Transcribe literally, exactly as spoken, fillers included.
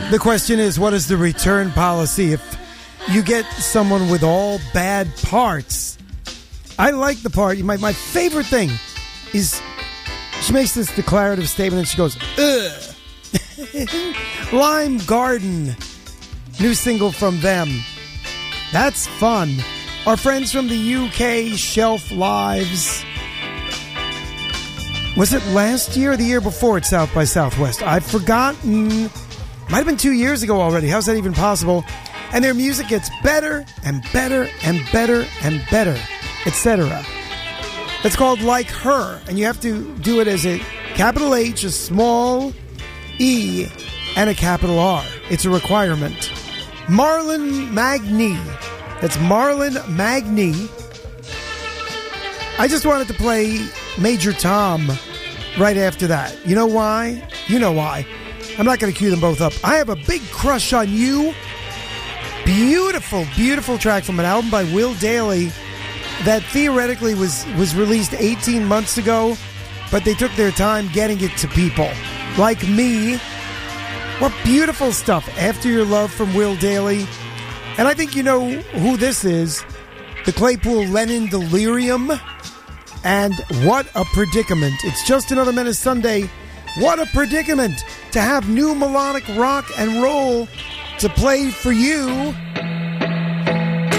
The question is, what is the return policy if you get someone with all bad parts? I like the part. My, my favorite thing is she makes this declarative statement and she goes, ugh. Lime Garden. New single from them. That's fun. Our friends from the U K, Shelf Lives. Was it last year or the year before at South by Southwest? I've forgotten. Might have been two years ago already. How's that even possible? And their music gets better and better and better and better, et cetera. It's called Like Her, and you have to do it as a capital H, a small E, and a capital R. It's a requirement. Marlon Magny. That's Marlon Magny. I just wanted to play Major Tom right after that. You know why? You know why. I'm not going to cue them both up. I have a big crush on you. Beautiful, beautiful track from an album by Will Dailey that theoretically was, was released eighteen months ago, but they took their time getting it to people. Like me. What beautiful stuff. After Your Love from Will Dailey. And I think you know who this is. The Claypool Lennon Delirium. And what a predicament. It's just another Menace Sunday. What a predicament to have new melodic rock and roll to play for you